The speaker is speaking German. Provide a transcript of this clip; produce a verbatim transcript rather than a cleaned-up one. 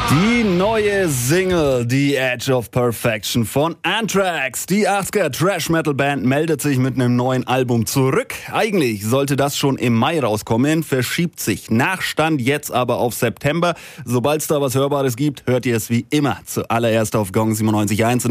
Die neue Single, The Edge of Perfection von Anthrax. Die achtziger-Trash-Metal-Band meldet sich mit einem neuen Album zurück. Eigentlich sollte das schon im Mai rauskommen, verschiebt sich nach Stand jetzt aber auf September. Sobald es da was Hörbares gibt, hört ihr es wie immer zuallererst auf Gong siebenundneunzig Komma eins.